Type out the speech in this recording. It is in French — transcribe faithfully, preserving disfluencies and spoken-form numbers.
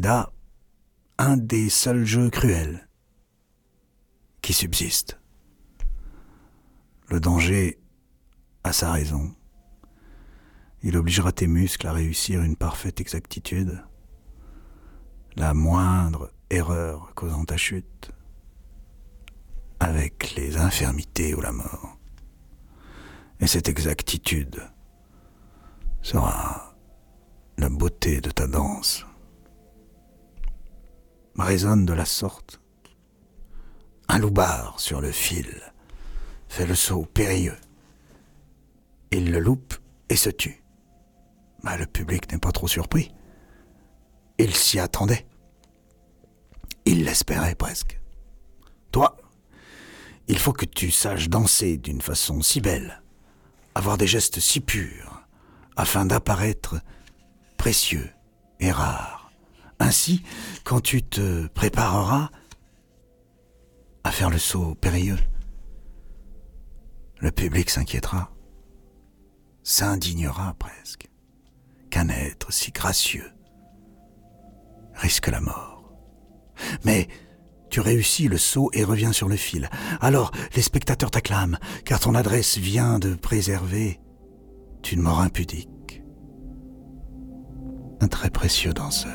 corrida, un des seuls jeux cruels qui subsistent. Le danger a sa raison. Il obligera tes muscles à réussir une parfaite exactitude. La moindre erreur causant ta chute, avec les infirmités ou la mort. Et cette exactitude sera la beauté de ta danse. Résonne de la sorte. Un loupard sur le fil fait le saut périlleux. Il le loupe et se tue. Bah, le public n'est pas trop surpris. Il s'y attendait. Il l'espérait presque. Toi, il faut que tu saches danser d'une façon si belle, avoir des gestes si purs, afin d'apparaître précieux et rare. Ainsi, quand tu te prépareras à faire le saut périlleux, le public s'inquiétera, s'indignera presque, qu'un être si gracieux risque la mort. Mais tu réussis le saut et reviens sur le fil. Alors les spectateurs t'acclament, car ton adresse vient de préserver d'une mort impudique un très précieux danseur.